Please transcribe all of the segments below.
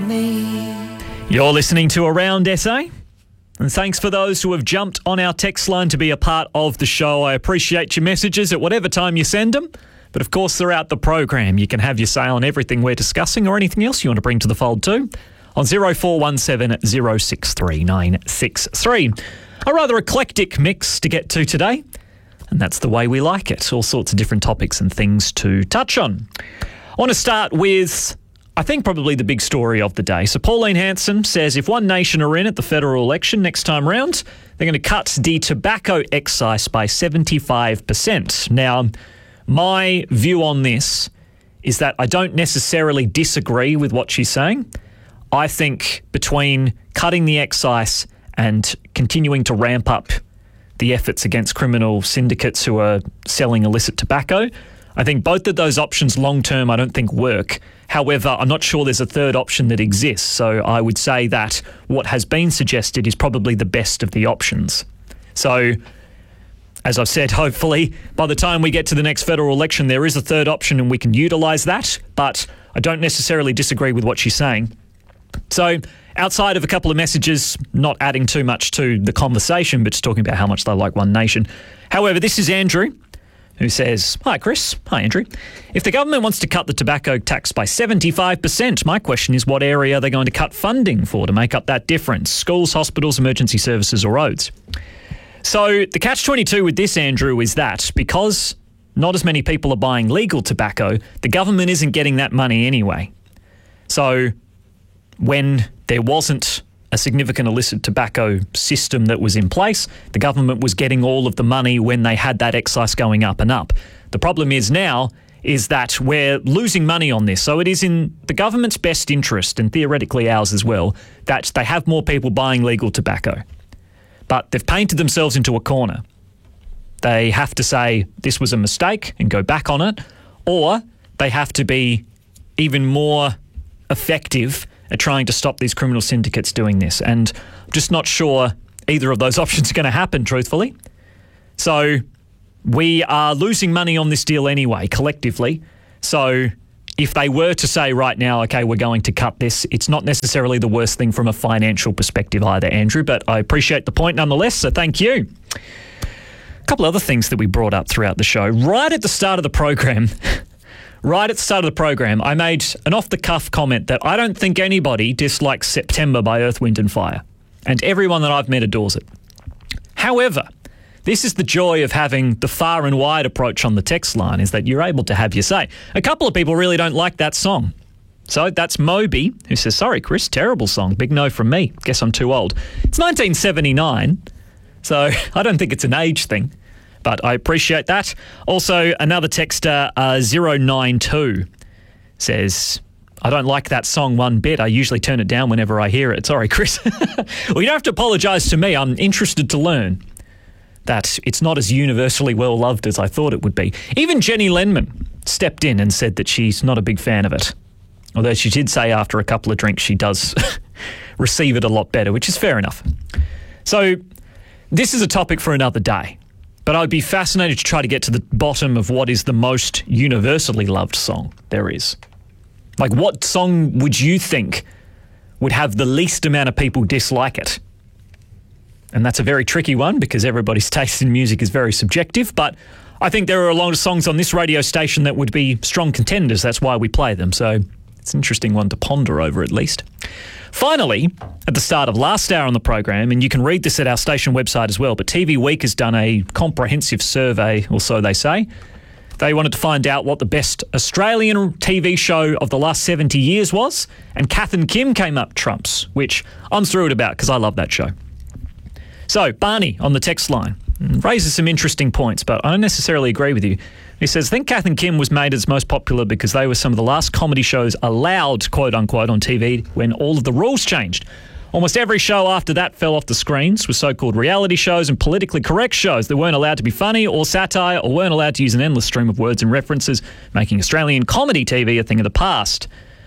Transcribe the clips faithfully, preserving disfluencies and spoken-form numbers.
me. You're listening to Around S A. And thanks for those who have jumped on our text line to be a part of the show. I appreciate your messages at whatever time you send them. But of course, throughout the program, you can have your say on everything we're discussing or anything else you want to bring to the fold too on zero four one seven zero six three nine six three. A rather eclectic mix to get to today. And that's the way we like it. All sorts of different topics and things to touch on. I want to start with, I think, probably the big story of the day. So Pauline Hanson says if One Nation are in at the federal election next time round, they're going to cut the tobacco excise by seventy-five percent. Now, my view on this is that I don't necessarily disagree with what she's saying. I think between cutting the excise and continuing to ramp up the efforts against criminal syndicates who are selling illicit tobacco, I think both of those options long-term I don't think work. However, I'm not sure there's a third option that exists, so I would say that what has been suggested is probably the best of the options. So, as I've said, hopefully by the time we get to the next federal election there is a third option and we can utilise that, but I don't necessarily disagree with what she's saying. So, outside of a couple of messages, not adding too much to the conversation, but just talking about how much they like One Nation. However, this is Andrew, who says, "Hi, Chris." Hi, Andrew. "If the government wants to cut the tobacco tax by seventy-five percent, my question is what area are they going to cut funding for to make up that difference? Schools, hospitals, emergency services or roads?" So the catch twenty-two with this, Andrew, is that because not as many people are buying legal tobacco, the government isn't getting that money anyway. So when there wasn't a significant illicit tobacco system that was in place, the government was getting all of the money when they had that excise going up and up. The problem is now is that we're losing money on this. So it is in the government's best interest, and theoretically ours as well, that they have more people buying legal tobacco. But they've painted themselves into a corner. They have to say this was a mistake and go back on it, or they have to be even more effective at trying to stop these criminal syndicates doing this. And I'm just not sure either of those options are going to happen, truthfully. So we are losing money on this deal anyway, collectively. So if they were to say right now, okay, we're going to cut this, it's not necessarily the worst thing from a financial perspective either, Andrew, but I appreciate the point nonetheless, so thank you. A couple other things that we brought up throughout the show. Right at the start of the program... Right at the start of the program, I made an off-the-cuff comment that I don't think anybody dislikes September by Earth, Wind and Fire, and everyone that I've met adores it. However, this is the joy of having the far and wide approach on the text line, is that you're able to have your say. A couple of people really don't like that song. So that's Moby, who says, "Sorry, Chris, terrible song. Big no from me. Guess I'm too old." It's nineteen seventy-nine, so I don't think it's an age thing. But I appreciate that. Also, another texter, uh, zero nine two, says, "I don't like that song one bit. I usually turn it down whenever I hear it." Sorry, Chris. Well, you don't have to apologise to me. I'm interested to learn that it's not as universally well-loved as I thought it would be. Even Jenny Lenman stepped in and said that she's not a big fan of it. Although she did say after a couple of drinks she does receive it a lot better, which is fair enough. So this is a topic for another day. But I'd be fascinated to try to get to the bottom of what is the most universally loved song there is. Like, what song would you think would have the least amount of people dislike it? And that's a very tricky one because everybody's taste in music is very subjective, but I think there are a lot of songs on this radio station that would be strong contenders. That's why we play them. So it's an interesting one to ponder over at least. Finally, at the start of last hour on the program, and you can read this at our station website as well, but T V Week has done a comprehensive survey, or so they say. They wanted to find out what the best Australian T V show of the last seventy years was, and Kath and Kim came up trumps, which I'm thrilled about because I love that show. So, Barney on the text line raises some interesting points, but I don't necessarily agree with you. He says, "I think Kath and Kim was made its most popular because they were some of the last comedy shows allowed, quote-unquote, on T V when all of the rules changed. Almost every show after that fell off the screens with so-called reality shows and politically correct shows that weren't allowed to be funny or satire or weren't allowed to use an endless stream of words and references, making Australian comedy T V a thing of the past."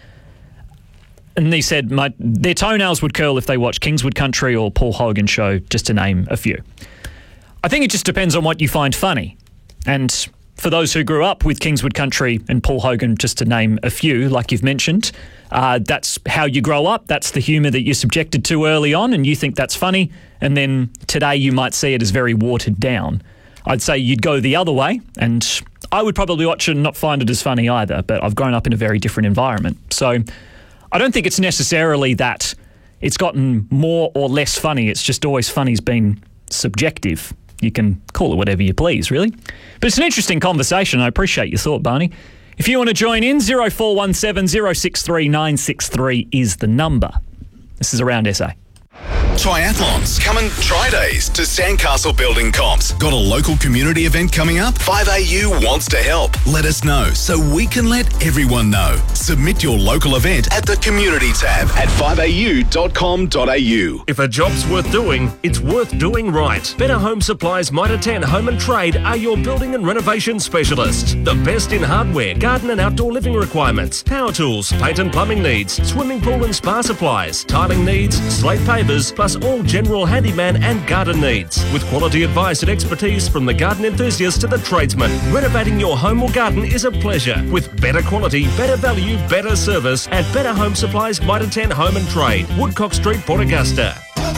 And he said, My, their toenails would curl if they watched Kingswood Country or Paul Hogan Show, just to name a few. I think it just depends on what you find funny. And for those who grew up with Kingswood Country and Paul Hogan, just to name a few, like you've mentioned, uh, that's how you grow up. That's the humour that you're subjected to early on, and you think that's funny. And then today you might see it as very watered down. I'd say you'd go the other way, and I would probably watch it and not find it as funny either, but I've grown up in a very different environment. So I don't think it's necessarily that it's gotten more or less funny. It's just always funny's been subjective. You can call it whatever you please, really. But it's an interesting conversation. I appreciate your thought, Barney. If you want to join in, zero four one seven, zero six three, nine six three is the number. This is Around S A. Triathlons. Coming Tri-Days to Sandcastle Building Comps. Got a local community event coming up? five A U wants to help. Let us know so we can let everyone know. Submit your local event at the Community tab at five a u dot com dot a u. If a job's worth doing, it's worth doing right. Better Home Supplies Mitre ten Home and Trade are your building and renovation specialists. The best in hardware, garden and outdoor living requirements, power tools, paint and plumbing needs, swimming pool and spa supplies, tiling needs, slate pavers, plus all general handyman and garden needs. With quality advice and expertise from the garden enthusiast to the tradesman, renovating your home or garden is a pleasure. With better quality, better value, better service at Better Home Supplies Mitre ten Home and Trade, Woodcock Street, Port Augusta.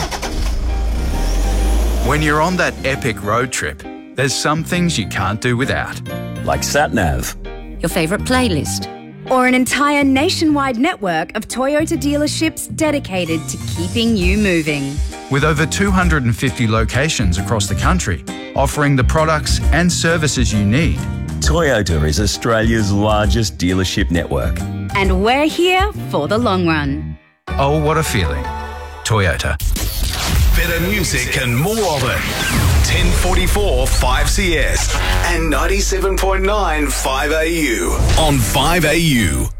When you're on that epic road trip, there's some things you can't do without. Like SatNav. Your favourite playlist. Or an entire nationwide network of Toyota dealerships dedicated to keeping you moving. With over two hundred fifty locations across the country, offering the products and services you need. Toyota is Australia's largest dealership network. And we're here for the long run. Oh, what a feeling. Toyota. Better music and more of it. ten forty-four five C S and ninety-seven point nine five A U on five A U.